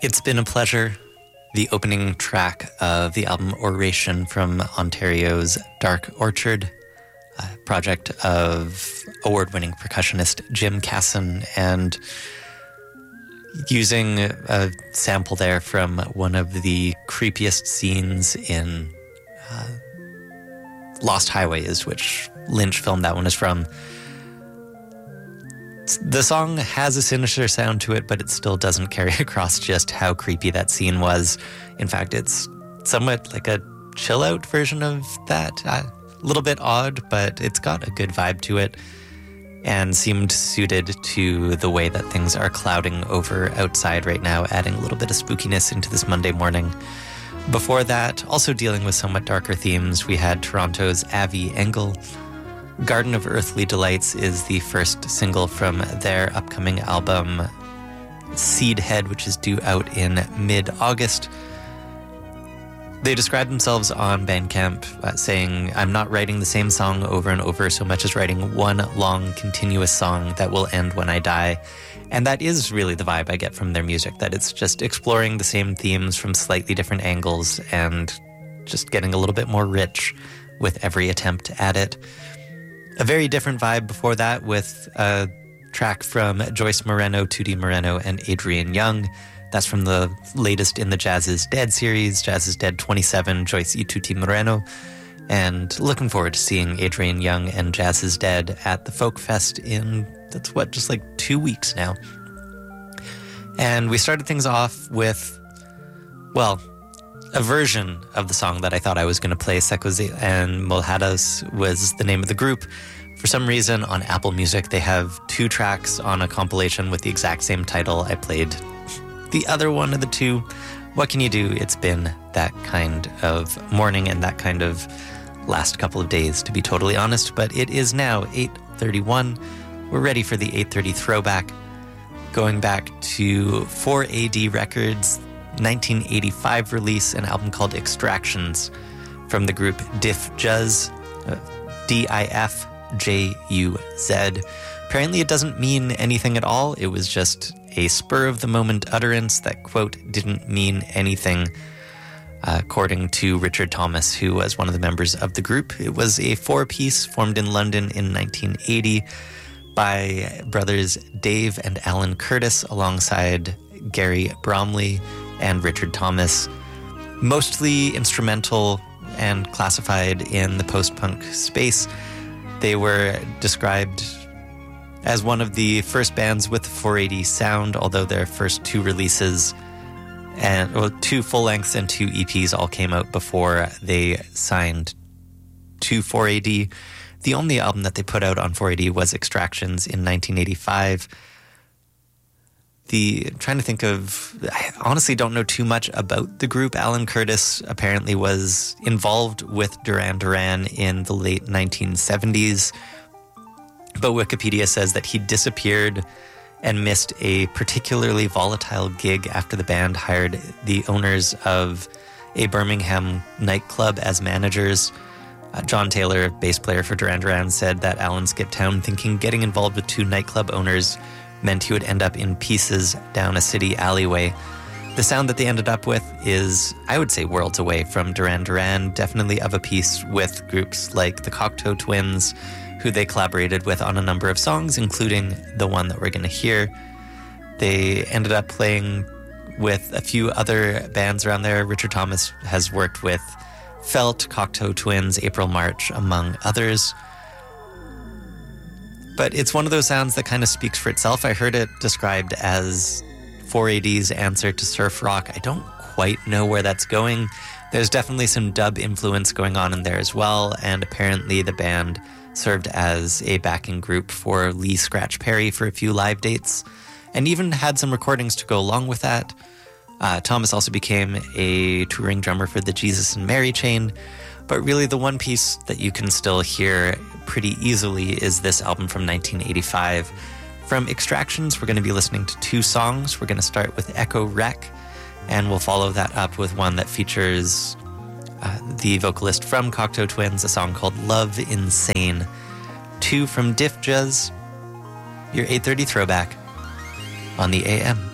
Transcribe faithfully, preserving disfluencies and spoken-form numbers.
It's been a pleasure. The opening track of the album Oration from Ontario's Dark Orchard, a project of award-winning percussionist Jim Casson, and using a sample there from one of the creepiest scenes in uh, Lost Highways, which Lynch filmed that one is from. The song has a sinister sound to it, but it still doesn't carry across just how creepy that scene was. In fact, it's somewhat like a chill-out version of that. Uh, a little bit odd, but it's got a good vibe to it and seemed suited to the way that things are clouding over outside right now, adding a little bit of spookiness into this Monday morning. Before that, also dealing with somewhat darker themes, we had Toronto's Avi Engel. Garden of Earthly Delights is the first single from their upcoming album Seedhead, which is due out in mid-August. They describe themselves on Bandcamp uh, saying, "I'm not writing the same song over and over so much as writing one long, continuous song that will end when I die." And that is really the vibe I get from their music, that it's just exploring the same themes from slightly different angles and just getting a little bit more rich with every attempt at it. A very different vibe before that with a track from Joyce Moreno, Tootie Moreno, and Adrian Young. That's from the latest in the Jazz is Dead series, Jazz is Dead twenty-seven, Joyce y Tootie Moreno. And looking forward to seeing Adrian Young and Jazz is Dead at the Folk Fest in, that's what, just like two weeks now. And we started things off with, well, a version of the song that I thought I was going to play. Secos and Molhadas was the name of the group. For some reason, on Apple Music, they have two tracks on a compilation with the exact same title. I played the other one of the two. What can you do? It's been that kind of morning and that kind of last couple of days, to be totally honest. But it is now eight thirty-one. We're ready for the eight thirty throwback. Going back to four A D Records, nineteen eighty-five release, an album called Extractions from the group Diff Juz, uh, D I F J U Z. Apparently it doesn't mean anything at all. It was just a spur-of-the-moment utterance that, quote, didn't mean anything, uh, according to Richard Thomas, who was one of the members of the group. It was a four-piece formed in London in nineteen eighty by brothers Dave and Alan Curtis alongside Gary Bromley and Richard Thomas, mostly instrumental and classified in the post-punk space. They were described as one of the first bands with four eighty sound, although their first two releases, and well, two full-lengths and two E Ps all came out before they signed to four eighty. The only album that they put out on four eighty was Extractions in nineteen eighty-five. The I'm trying to think of, I honestly don't know too much about the group. Alan Curtis apparently was involved with Duran Duran in the late nineteen seventies, but Wikipedia says that he disappeared and missed a particularly volatile gig after the band hired the owners of a Birmingham nightclub as managers. Uh, John Taylor, bass player for Duran Duran, said that Alan skipped town thinking getting involved with two nightclub owners meant he would end up in pieces down a city alleyway. The sound that they ended up with is, I would say, worlds away from Duran Duran, definitely of a piece with groups like the Cocteau Twins, who they collaborated with on a number of songs, including the one that we're going to hear. They ended up playing with a few other bands around there. Richard Thomas has worked with Felt, Cocteau Twins, April March, among others. But it's one of those sounds that kind of speaks for itself. I heard it described as four eighty's answer to surf rock. I don't quite know where that's going. There's definitely some dub influence going on in there as well, and apparently the band served as a backing group for Lee Scratch Perry for a few live dates, and even had some recordings to go along with that. Uh, Thomas also became a touring drummer for the Jesus and Mary Chain. But really the one piece that you can still hear pretty easily is this album from nineteen eighty-five. From Extractions, we're going to be listening to two songs. We're going to start with Echo Rec, and we'll follow that up with one that features uh, the vocalist from Cocteau Twins, a song called Love Insane. Two from Diff Juz, your eight thirty throwback on the A M.